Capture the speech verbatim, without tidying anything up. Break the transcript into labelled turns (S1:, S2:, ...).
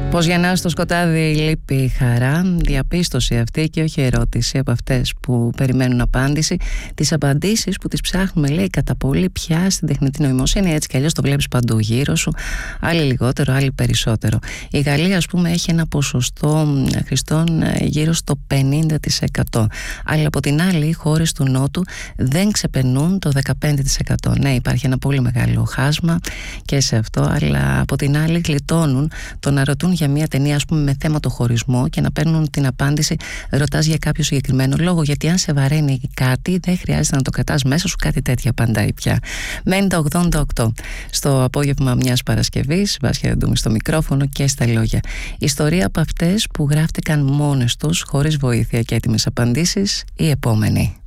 S1: Πως γεννά στο σκοτάδι λείπει η χαρά, διαπίστωση αυτή και όχι ερώτηση από αυτές που περιμένουν απάντηση. Τις απαντήσεις που τις ψάχνουμε, λέει, κατά πολύ πια στην τεχνητή νοημοσύνη, έτσι κι αλλιώς το βλέπεις παντού γύρω σου, άλλοι λιγότερο, άλλοι περισσότερο. Η Γαλλία, ας πούμε, έχει ένα ποσοστό χρηστών γύρω στο πενήντα τοις εκατό, αλλά από την άλλη οι χώρες του Νότου δεν ξεπερνούν το δεκαπέντε τοις εκατό. Ναι, υπάρχει ένα πολύ μεγάλο χάσμα και σε αυτό, αλλά από την άλλη γλιτώνουν το να ρωτούν για μια ταινία, ας πούμε, με θέμα το χωρισμό και να παίρνουν την απάντηση, ρωτάς για κάποιο συγκεκριμένο λόγο, γιατί αν σε βαραίνει κάτι δεν χρειάζεται να το κρατάς μέσα σου, κάτι τέτοια απαντάει πια. Μένει τα ογδόντα οκτώ στο απόγευμα μιας Παρασκευής, Βάσια Ντούμη στο μικρόφωνο και στα λόγια. Ιστορία από αυτές που γράφτηκαν μόνες τους, χωρίς βοήθεια και έτοιμες απαντήσεις, η επόμενη.